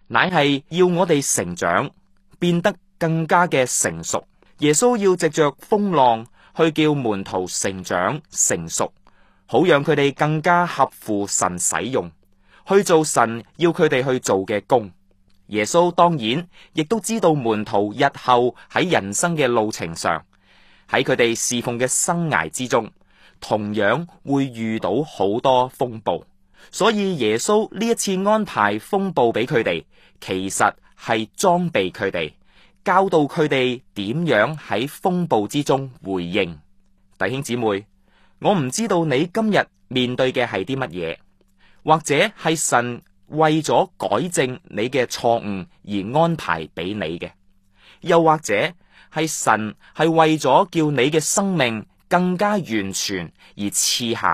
乃係要我哋成長，變得更加嘅成熟。耶穌要藉着風浪去叫門徒成長成熟，好讓佢哋更加合乎神使用，去做神要佢哋去做嘅工。耶穌當然亦都知道門徒日後喺人生嘅路程上，喺佢哋侍奉嘅生涯之中，同樣會遇到好多風暴。所以耶穌呢一次安排風暴俾佢哋，其實係裝備佢哋，教導佢哋點樣喺風暴之中回應。弟兄姊妹，我唔知道你今日面對嘅係啲乜嘢，或者係神為咗改正你嘅錯誤而安排俾你嘅，又或者係神係為咗叫你嘅生命更加完全而賜下